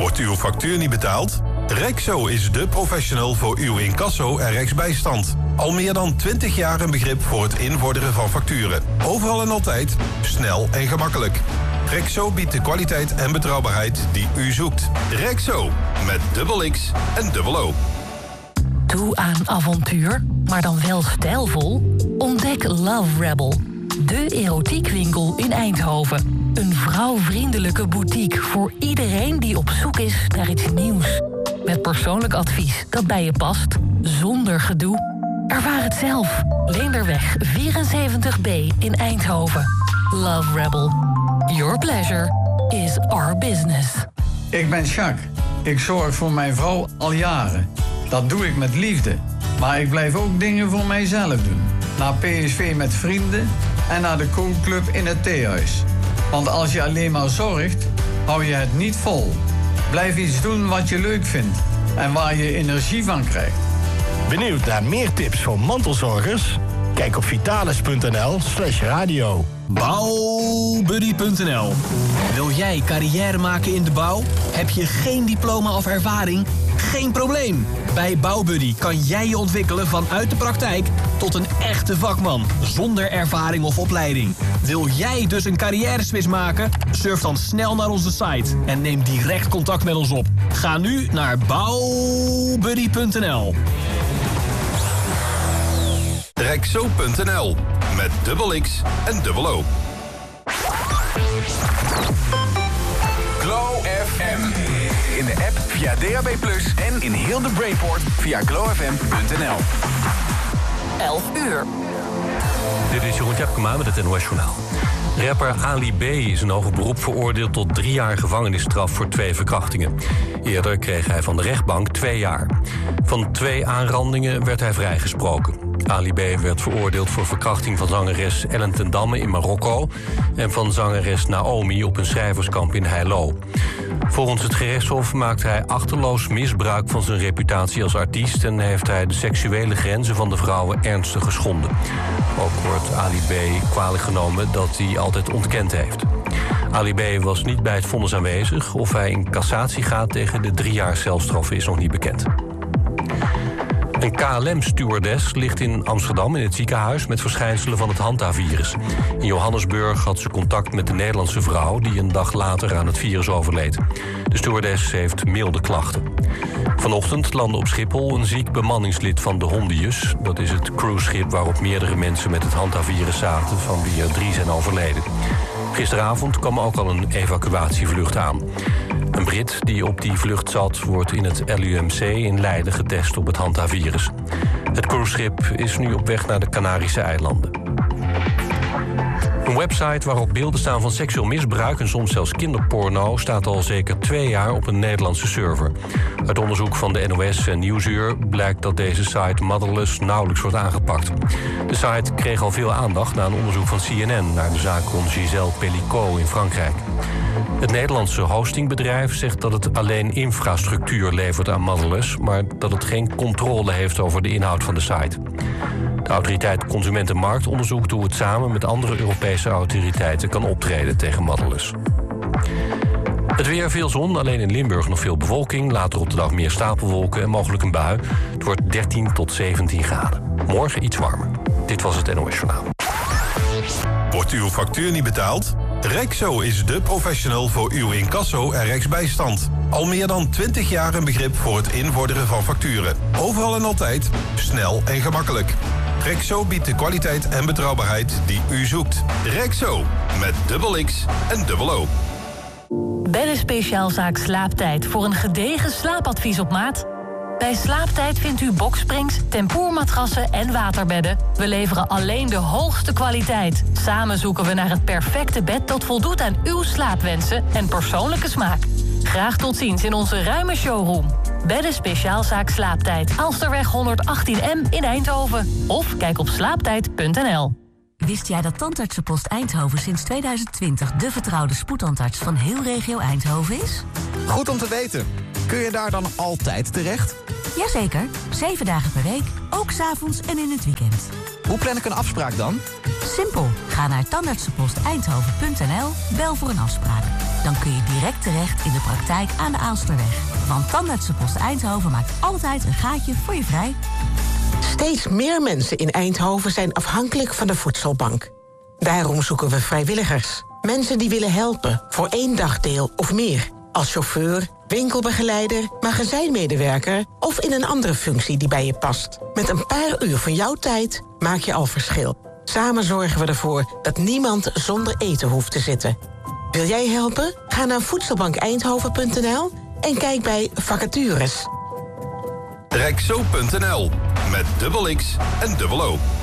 Wordt uw factuur niet betaald? Rexo is de professional voor uw incasso en rechtsbijstand. Al meer dan 20 jaar een begrip voor het invorderen van facturen. Overal en altijd, snel en gemakkelijk. Rexo biedt de kwaliteit en betrouwbaarheid die u zoekt. Rexo, met dubbel X en dubbel O. Toe aan avontuur, maar dan wel stijlvol? Ontdek Love Rebel, de erotiekwinkel in Eindhoven. Een vrouwvriendelijke boutique voor iedereen die op zoek is naar iets nieuws. Met persoonlijk advies dat bij je past, zonder gedoe. Ervaar het zelf. Leenderweg 74B in Eindhoven. Love Rebel. Your pleasure is our business. Ik ben Jacques. Ik zorg voor mijn vrouw al jaren. Dat doe ik met liefde. Maar ik blijf ook dingen voor mijzelf doen. Naar PSV met vrienden en naar de kookclub in het theehuis. Want als je alleen maar zorgt, hou je het niet vol. Blijf iets doen wat je leuk vindt en waar je energie van krijgt. Benieuwd naar meer tips voor mantelzorgers? Kijk op vitalis.nl/radio. Bouwbuddy.nl. Wil jij carrière maken in de bouw? Heb je geen diploma of ervaring? Geen probleem. Bij Bouwbuddy kan jij je ontwikkelen vanuit de praktijk tot een echte vakman, zonder ervaring of opleiding. Wil jij dus een carrière-switch maken? Surf dan snel naar onze site en neem direct contact met ons op. Ga nu naar bouwbuddy.nl. Rexo.nl, met dubbel X en dubbel O. Glow FM. In de app via DAB+ en in heel de Brainport via glowfm.nl. 11 uur. Dit is Jeroen Tjepkema met het NOS Journaal. Rapper Ali B. is in hoger beroep veroordeeld tot 3 jaar gevangenisstraf voor 2 verkrachtingen. Eerder kreeg hij van de rechtbank 2 jaar. Van 2 aanrandingen werd hij vrijgesproken. Ali B. werd veroordeeld voor verkrachting van zangeres Ellen ten Damme in Marokko en van zangeres Naomi op een schrijverskamp in Heilo. Volgens het gerechtshof maakt hij achterloos misbruik van zijn reputatie als artiest en heeft hij de seksuele grenzen van de vrouwen ernstig geschonden. Ook wordt Ali B. kwalijk genomen dat hij altijd ontkend heeft. Ali B. was niet bij het vonnis aanwezig. Of hij in cassatie gaat tegen de 3 jaar celstraf is nog niet bekend. Een KLM-stewardess ligt in Amsterdam in het ziekenhuis met verschijnselen van het Hanta-virus. In Johannesburg had ze contact met de Nederlandse vrouw die een dag later aan het virus overleed. De stewardess heeft milde klachten. Vanochtend landde op Schiphol een ziek bemanningslid van de Hondius. Dat is het cruiseschip waarop meerdere mensen met het Hanta-virus zaten, van wie er 3 zijn overleden. Gisteravond kwam ook al een evacuatievlucht aan. Een Brit die op die vlucht zat, wordt in het LUMC in Leiden getest op het Hanta-virus. Het cruiseschip is nu op weg naar de Canarische eilanden. Een website waarop beelden staan van seksueel misbruik en soms zelfs kinderporno staat al zeker 2 jaar op een Nederlandse server. Uit onderzoek van de NOS en Nieuwsuur blijkt dat deze site Motherless nauwelijks wordt aangepakt. De site kreeg al veel aandacht na een onderzoek van CNN naar de zaak rond Gisèle Pelicot in Frankrijk. Het Nederlandse hostingbedrijf zegt dat het alleen infrastructuur levert aan Motherless, maar dat het geen controle heeft over de inhoud van de site. De autoriteit Consumentenmarkt onderzoekt hoe het samen met andere Europese autoriteiten kan optreden tegen Motherless. Het weer, veel zon, alleen in Limburg nog veel bewolking. Later op de dag meer stapelwolken en mogelijk een bui. Het wordt 13 tot 17 graden. Morgen iets warmer. Dit was het NOS Journaal. Wordt uw factuur niet betaald? Rexo is de professional voor uw incasso en rechtsbijstand. Al meer dan 20 jaar een begrip voor het invorderen van facturen. Overal en altijd, snel en gemakkelijk. Rexo biedt de kwaliteit en betrouwbaarheid die u zoekt. Rexo, met dubbel X en dubbel O. Bedden Speciaalzaak Slaaptijd voor een gedegen slaapadvies op maat. Bij Slaaptijd vindt u boksprings, tempoermatrassen en waterbedden. We leveren alleen de hoogste kwaliteit. Samen zoeken we naar het perfecte bed dat voldoet aan uw slaapwensen en persoonlijke smaak. Graag tot ziens in onze ruime showroom. Bedden Speciaalzaak Slaaptijd. Alsterweg 118M in Eindhoven. Of kijk op slaaptijd.nl. Wist jij dat Tandartsenpost Eindhoven sinds 2020 de vertrouwde spoedtandarts van heel regio Eindhoven is? Goed om te weten. Kun je daar dan altijd terecht? Jazeker, 7 dagen per week, ook 's avonds en in het weekend. Hoe plan ik een afspraak dan? Simpel. Ga naar tandartsenposteindhoven.nl, bel voor een afspraak. Dan kun je direct terecht in de praktijk aan de Aalsterweg. Want Tandartsenpost Eindhoven maakt altijd een gaatje voor je vrij. Steeds meer mensen in Eindhoven zijn afhankelijk van de voedselbank. Daarom zoeken we vrijwilligers. Mensen die willen helpen, voor 1 dagdeel of meer. Als chauffeur, winkelbegeleider, magazijnmedewerker of in een andere functie die bij je past. Met een paar uur van jouw tijd maak je al verschil. Samen zorgen we ervoor dat niemand zonder eten hoeft te zitten. Wil jij helpen? Ga naar voedselbankeindhoven.nl en kijk bij vacatures. Rexo.nl met dubbel X en dubbel O.